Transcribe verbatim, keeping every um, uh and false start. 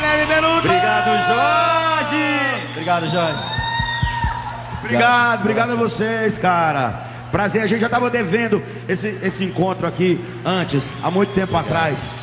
L Menudo! Obrigado, Jorge! Obrigado, Jorge. Obrigado, obrigado a vocês, cara. Prazer, a gente já tava devendo esse, esse encontro aqui antes, há muito tempo atrás.